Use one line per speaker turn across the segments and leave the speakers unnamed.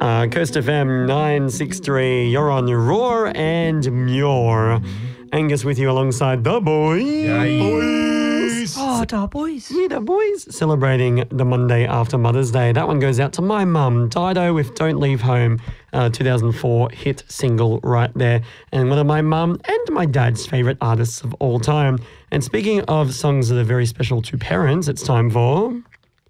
Coast FM 963. You're on Roar and Muir. Angus with you alongside the boys. Boys.
Oh, the boys.
Yeah, the boys. Celebrating the Monday after Mother's Day. That one goes out to my mum, Dido with Don't Leave Home, 2004 hit single right there. And one of my mum and my dad's favourite artists of all time. And speaking of songs that are very special to parents, it's time for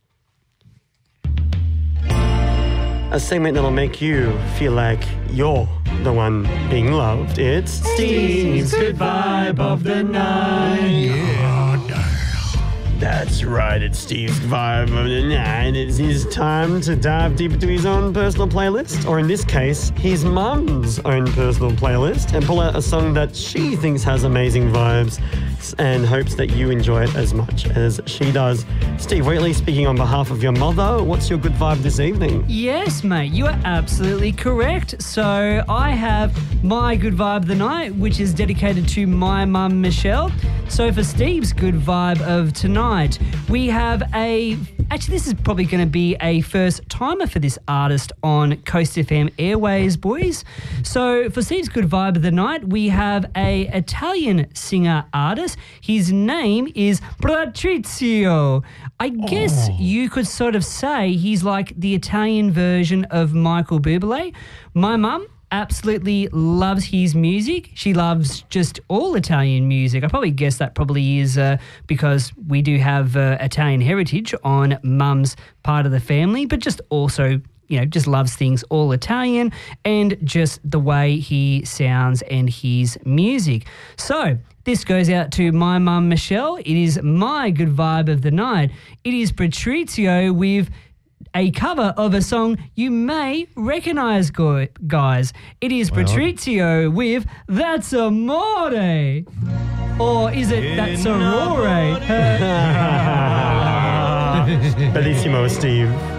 a segment that'll make you feel like you're the one being loved. It's Steve's Good Vibe of the Night. That's right, it's Steve's Vibe of the Night. It's his time to dive deep into his own personal playlist, or in this case, his mum's own personal playlist, and pull out a song that she thinks has amazing vibes and hopes that you enjoy it as much as she does. Steve Wheatley speaking on behalf of your mother. What's your good vibe this evening?
Yes, mate, you are absolutely correct. So I have my good vibe of the night, which is dedicated to my mum, Michelle. So for Steve's good vibe of tonight, we have actually, this is probably going to be a first timer for this artist on Coast FM Airways, boys. So for Steve's good vibe of the night, we have a Italian singer-artist. His name is Patrizio. I guess you could sort of say he's like the Italian version of Michael Bublé. My mum absolutely loves his music. She loves just all Italian music. I probably guess that probably is because we do have Italian heritage on mum's part of the family, but just also, you know, just loves things all Italian and just the way he sounds and his music. So this goes out to my mum, Michelle. It is my good vibe of the night. It is Patrizio with a cover of a song you may recognise, guys. It is Patrizio with That's Amore. Or is it That's Aurore?
Bellissimo, Steve.